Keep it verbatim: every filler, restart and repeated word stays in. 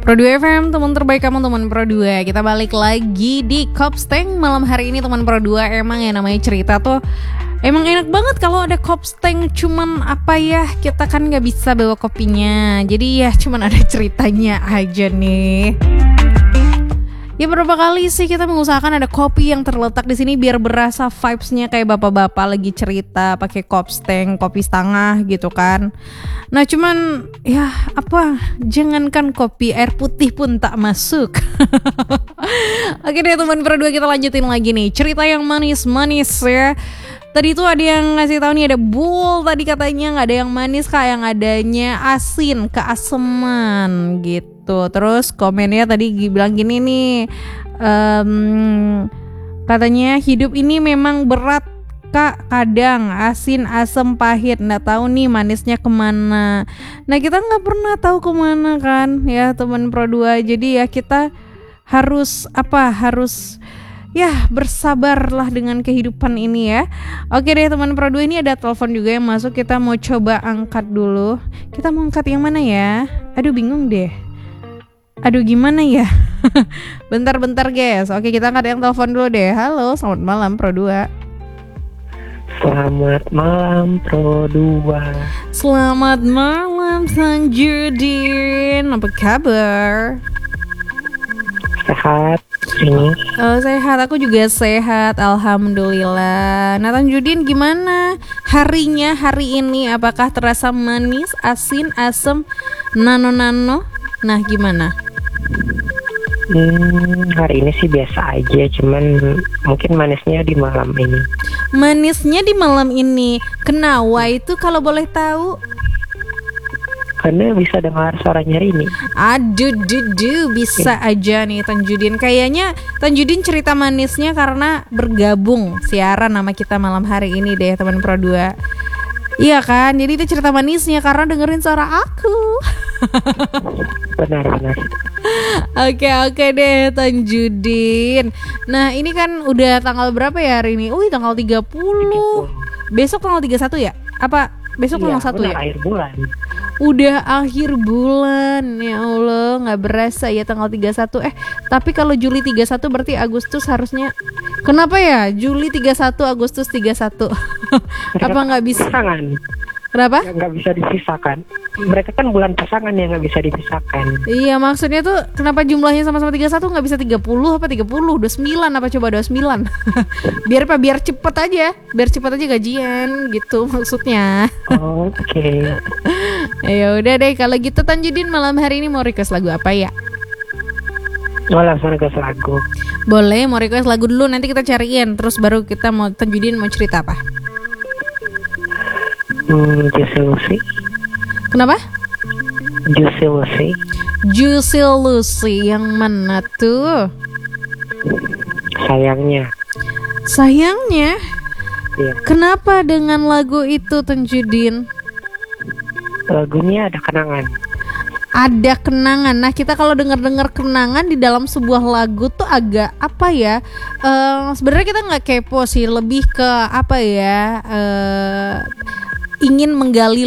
Pro dua F M, teman terbaik kamu, teman Pro dua. Kita balik lagi di Kopsteng malam hari ini, teman Pro dua. Emang ya namanya cerita tuh emang enak banget kalau ada Kopsteng. Cuman apa ya, kita kan gak bisa bawa kopinya, jadi ya cuman ada ceritanya aja nih. Ya berapa kali sih kita mengusahakan ada kopi yang terletak di sini biar berasa vibes-nya kayak bapak-bapak lagi cerita pakai Kopsteng, kopi setengah gitu kan. Nah cuman ya apa, jangankan kopi, air putih pun tak masuk. Oke deh teman Pro dua, kita lanjutin lagi nih cerita yang manis-manis ya. Tadi tuh ada yang ngasih tahu nih, ada Bull tadi katanya nggak ada yang manis kak, yang adanya asin, keaseman gitu. Terus komennya tadi bilang gini nih, um, katanya hidup ini memang berat kak, kadang asin, asam, pahit, nggak tahu nih manisnya kemana. Nah kita nggak pernah tahu kemana kan ya teman Pro dua, jadi ya kita harus apa harus ya bersabarlah dengan kehidupan ini ya. Oke deh teman Pro dua, ini ada telepon juga yang masuk, kita mau coba angkat dulu. Kita mau angkat yang mana ya? Aduh bingung deh. Aduh gimana ya? Bentar-bentar guys. Oke kita angkat yang telepon dulu deh. Halo, selamat malam Pro dua. Selamat malam Pro dua. Selamat malam Tanjudin. Apa kabar? Sehat ini. Oh, sehat, aku juga sehat, alhamdulillah. Nah Tanjudin gimana harinya hari ini? Apakah terasa manis, asin, asam, nano-nano? Nah gimana? Hmm, hari ini sih biasa aja, cuman mungkin manisnya di malam ini. Manisnya di malam ini. Kenapa itu kalau boleh tahu? Karena bisa dengar suaranya Rini. Aduh, duh, duh, bisa aja nih Tanjudin. Kayaknya Tanjudin cerita manisnya karena bergabung siaran nama kita malam hari ini deh teman Pro dua. Iya kan? Jadi itu cerita manisnya karena dengerin suara aku. Benar-benar. Oke oke deh Tanjudin. Nah ini kan udah tanggal berapa ya hari ini? Wih tanggal tiga puluh. Besok tanggal tiga puluh satu ya? Apa besok Iya, tanggal satu ya? akhir bulan. Udah akhir bulan, ya Allah gak berasa ya tanggal tiga puluh satu. Eh tapi kalau Juli tiga puluh satu berarti Agustus harusnya. Kenapa ya Juli tiga puluh satu, Agustus tiga puluh satu? Apa gak bisa? Pasangan. Kenapa? Gak bisa dipisahkan. Mereka kan bulan pasangan yang gak bisa dipisahkan. Iya maksudnya tuh kenapa jumlahnya sama-sama tiga puluh satu gak bisa tiga puluh apa tiga puluh, dua puluh sembilan apa coba dua puluh sembilan. Biar apa? Biar cepet aja. Biar cepet aja gajian gitu maksudnya. Oke. Okay. Ya udah deh kalau gitu Tanjudin malam hari ini mau request lagu apa ya? Oh langsung request lagu. Boleh, mau request lagu dulu nanti kita cariin. Terus baru kita mau Tanjudin mau cerita apa? Hmm, Juicy Lucy. Kenapa? Juicy Lucy. Juicy Lucy yang mana tuh? Sayangnya. Sayangnya? Iya. Kenapa dengan lagu itu Tanjudin? Lagunya ada kenangan. Ada kenangan. Nah kita kalau dengar-dengar kenangan di dalam sebuah lagu tuh agak apa ya? Uh, Sebenarnya kita nggak kepo sih, lebih ke apa ya? Uh, ingin menggali